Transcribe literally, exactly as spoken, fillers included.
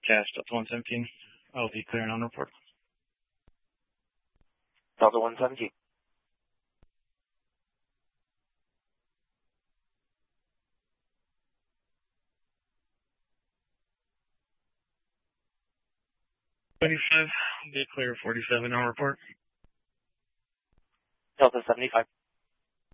Cash Delta one seventeen. I'll be clearing on report. Delta one seventeen. twenty-five, be clear forty-seven on report. Delta seventy-five.